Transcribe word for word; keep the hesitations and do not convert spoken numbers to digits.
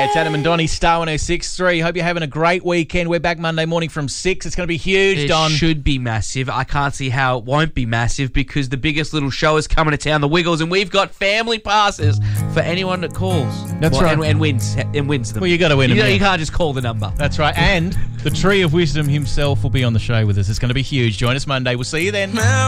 Yeah, it's Adam and Donnie, Star one oh six point three. Hope you're having a great weekend. We're back Monday morning from six. It's going to be huge, It Don. should be massive. I can't see how it won't be massive because the biggest little show is coming to town, the Wiggles, and we've got family passes for anyone that calls. That's Well, right. And, and wins and wins them. Well, you got to win You, them. know, yeah. you can't just call the number. That's right. And the Tree of Wisdom himself will be on the show with us. It's going to be huge. Join us Monday. We'll see you then.